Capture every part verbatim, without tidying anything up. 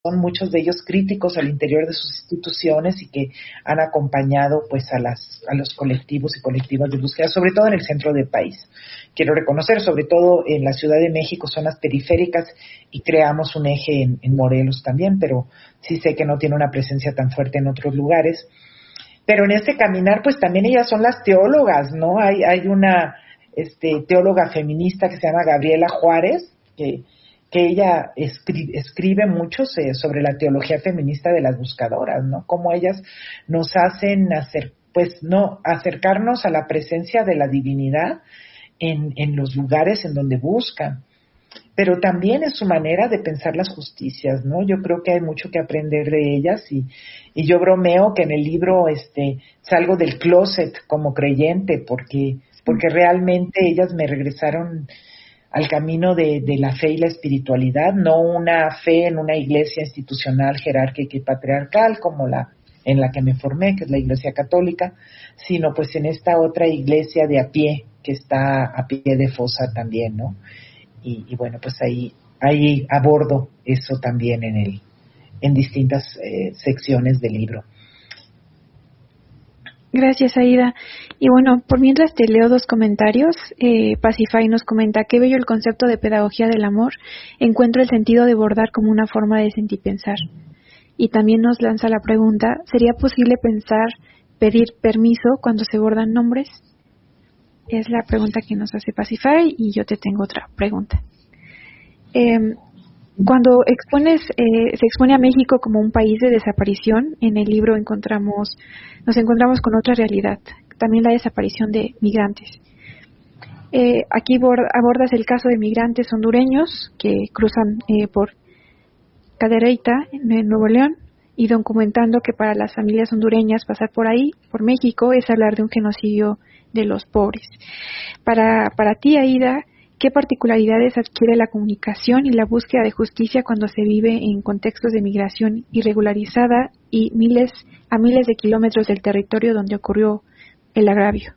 son muchos de ellos críticos al interior de sus instituciones y que han acompañado pues a las a los colectivos y colectivas de búsqueda, sobre todo en el centro del país. Quiero reconocer, sobre todo en la Ciudad de México, zonas periféricas, y creamos un eje en, en Morelos también, pero sí sé que no tiene una presencia tan fuerte en otros lugares. Pero en este caminar, pues también ellas son las teólogas, ¿no? Hay, hay una este, teóloga feminista que se llama Gabriela Juárez, que, que ella escribe, escribe mucho sobre la teología feminista de las buscadoras, ¿no? Cómo ellas nos hacen hacer, pues, no, acercarnos a la presencia de la divinidad en, en los lugares en donde buscan. Pero también es su manera de pensar las justicias, ¿no? Yo creo que hay mucho que aprender de ellas y, y yo bromeo que en el libro este, salgo del closet como creyente porque, porque realmente ellas me regresaron al camino de, de la fe y la espiritualidad, no una fe en una iglesia institucional, jerárquica y patriarcal como la en la que me formé, que es la Iglesia Católica, sino pues en esta otra iglesia de a pie, que está a pie de fosa también, ¿no? Y, y bueno, pues ahí, ahí abordo eso también en el, en distintas eh, secciones del libro. Gracias, Aida. Y bueno, por mientras te leo dos comentarios, eh, Pacify nos comenta: qué bello el concepto de pedagogía del amor. Encuentro el sentido de bordar como una forma de sentir pensar. Y también nos lanza la pregunta: ¿sería posible pensar, pedir permiso cuando se bordan nombres? Es la pregunta que nos hace Pacify y yo te tengo otra pregunta. Eh, cuando expones, eh, se expone a México como un país de desaparición, en el libro encontramos, nos encontramos con otra realidad, también la desaparición de migrantes. Eh, aquí bord- abordas el caso de migrantes hondureños que cruzan eh, por Cadereyta, en Nuevo León, y documentando que para las familias hondureñas pasar por ahí, por México, es hablar de un genocidio de los pobres. Para, para ti, Aida, ¿qué particularidades adquiere la comunicación y la búsqueda de justicia cuando se vive en contextos de migración irregularizada y miles a miles de kilómetros del territorio donde ocurrió el agravio?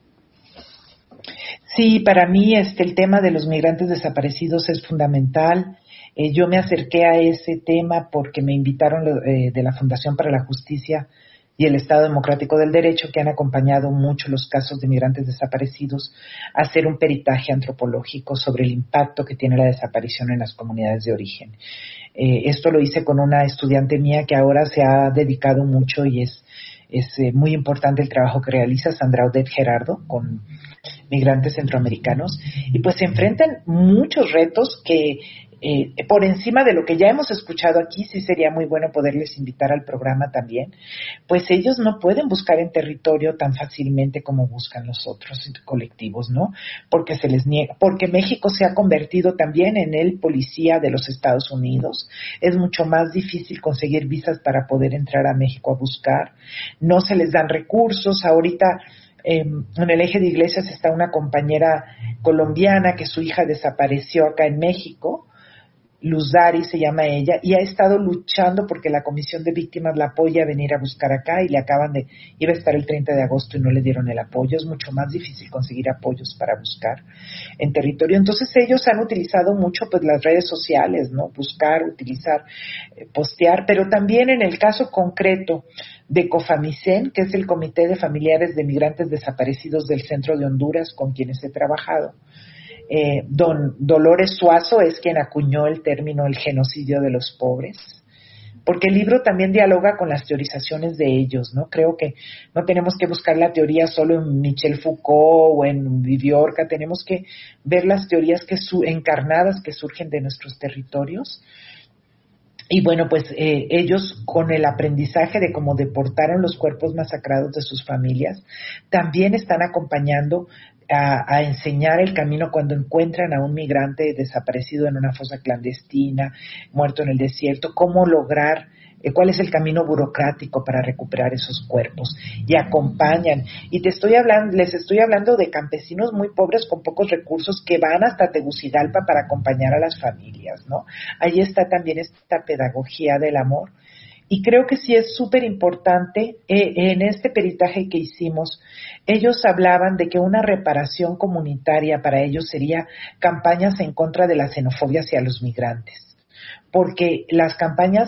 Sí, para mí este, el tema de los migrantes desaparecidos es fundamental. Eh, yo me acerqué a ese tema porque me invitaron eh, de la Fundación para la Justicia y el Estado Democrático del Derecho, que han acompañado mucho los casos de migrantes desaparecidos, a hacer un peritaje antropológico sobre el impacto que tiene la desaparición en las comunidades de origen. Eh, esto lo hice con una estudiante mía que ahora se ha dedicado mucho y es, es eh, muy importante el trabajo que realiza, Sandra Odette Gerardo, con migrantes centroamericanos, y pues se enfrentan muchos retos que Eh, por encima de lo que ya hemos escuchado aquí, sí sería muy bueno poderles invitar al programa también, pues ellos no pueden buscar en territorio tan fácilmente como buscan los otros colectivos, ¿no? Porque se les niega, porque México se ha convertido también en el policía de los Estados Unidos, es mucho más difícil conseguir visas para poder entrar a México a buscar, no se les dan recursos, ahorita Eh, en el eje de iglesias está una compañera colombiana que su hija desapareció acá en México, Luz Dari se llama ella, y ha estado luchando porque la Comisión de Víctimas la apoya a venir a buscar acá y le acaban de, iba a estar el treinta de agosto y no le dieron el apoyo. Es mucho más difícil conseguir apoyos para buscar en territorio. Entonces ellos han utilizado mucho pues las redes sociales, ¿no? Buscar, utilizar, eh, postear, pero también en el caso concreto de COFAMISEN, que es el Comité de Familiares de Migrantes Desaparecidos del Centro de Honduras, con quienes he trabajado. Eh, don Dolores Suazo es quien acuñó el término el genocidio de los pobres, porque el libro también dialoga con las teorizaciones de ellos, ¿no? Creo que no tenemos que buscar la teoría solo en Michel Foucault o en Viviorca, tenemos que ver las teorías que su, encarnadas que surgen de nuestros territorios. Y bueno, pues eh, ellos con el aprendizaje de cómo deportaron los cuerpos masacrados de sus familias, también están acompañando a, a enseñar el camino cuando encuentran a un migrante desaparecido en una fosa clandestina, muerto en el desierto, cómo lograr, eh, cuál es el camino burocrático para recuperar esos cuerpos, y acompañan. Y te estoy hablando, les estoy hablando de campesinos muy pobres con pocos recursos que van hasta Tegucigalpa para acompañar a las familias, ¿no? Ahí está también esta pedagogía del amor. Y creo que sí es súper importante, eh, en este peritaje que hicimos, ellos hablaban de que una reparación comunitaria para ellos sería campañas en contra de la xenofobia hacia los migrantes, porque las campañas